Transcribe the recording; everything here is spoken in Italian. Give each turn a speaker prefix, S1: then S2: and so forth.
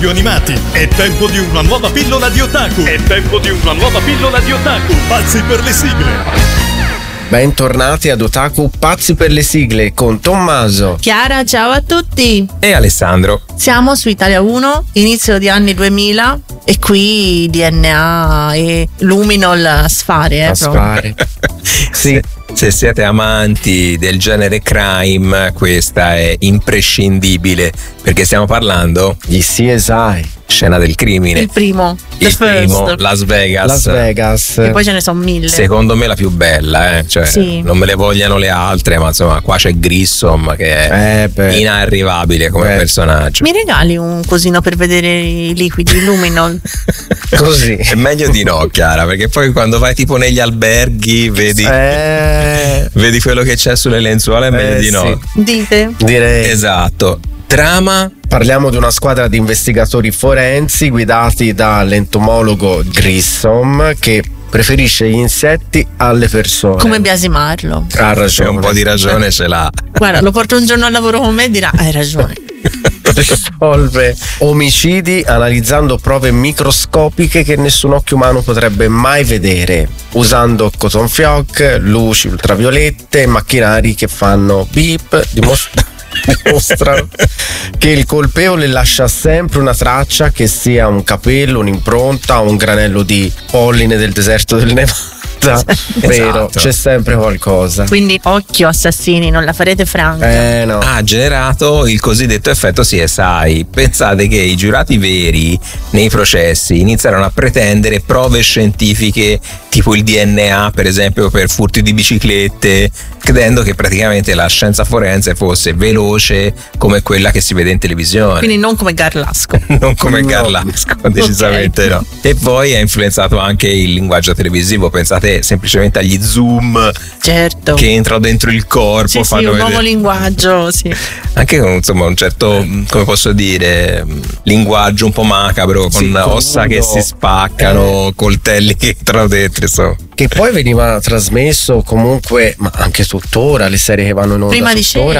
S1: radio animati. È tempo di una nuova pillola di otaku. Pazzi per le sigle.
S2: Bentornati ad Otaku Pazzi per le sigle con Tommaso,
S3: Chiara, ciao a tutti.
S4: E Alessandro.
S3: Siamo su Italia 1, inizio di anni 2000 e qui DNA e Luminol a sfare.
S2: Sì.
S4: Se siete amanti del genere crime, questa è imprescindibile, perché stiamo parlando
S2: di CSI,
S4: scena del crimine.
S3: Il primo,
S4: Las Vegas.
S3: E poi ce ne sono 1000.
S4: Secondo me la più bella, cioè
S3: sì.
S4: Non me le vogliano le altre, ma insomma qua c'è Grissom che è inarrivabile come personaggio.
S3: Mi regali un cosino per vedere i liquidi Luminol?
S2: Così
S4: è meglio di no, Chiara, perché poi quando vai tipo negli alberghi vedi quello che c'è sulle lenzuola, è meglio di no.
S3: Dite?
S2: Direi.
S4: Esatto. Trama.
S2: Parliamo di una squadra di investigatori forensi guidati dall'entomologo Grissom, che preferisce gli insetti alle persone.
S3: Come biasimarlo?
S2: Ha ragione.
S4: Un po' di ragione ce l'ha.
S3: Guarda, lo porto un giorno al lavoro con me e dirà hai ragione.
S2: Risolve omicidi analizzando prove microscopiche che nessun occhio umano potrebbe mai vedere, usando cotton fioc, luci ultraviolette e macchinari che fanno beep, dimostrano che il colpevole lascia sempre una traccia, che sia un capello, un'impronta o un granello di polline del deserto del Nevada. Vero,
S4: esatto.
S2: C'è sempre qualcosa.
S3: Quindi occhio assassini, non la farete franca.
S2: No.
S4: Ha generato il cosiddetto effetto CSI. Pensate che i giurati veri nei processi iniziarono a pretendere prove scientifiche tipo il DNA, per esempio, per furti di biciclette, credendo che praticamente la scienza forense fosse veloce come quella che si vede in televisione.
S3: Quindi non come Garlasco.
S4: Non come Garlasco, decisamente no. E poi ha influenzato anche il linguaggio televisivo. Pensate semplicemente agli zoom,
S3: certo,
S4: che entrano dentro il corpo,
S3: sì,
S4: fanno
S3: un
S4: vedere
S3: nuovo linguaggio, sì.
S4: Anche con insomma un certo, come posso dire, linguaggio un po' macabro, con ossa che si spaccano, coltelli che entrano dentro, insomma.
S2: Che poi veniva trasmesso comunque, ma anche tuttora, le serie che vanno in onda
S3: prima di
S2: tuttora,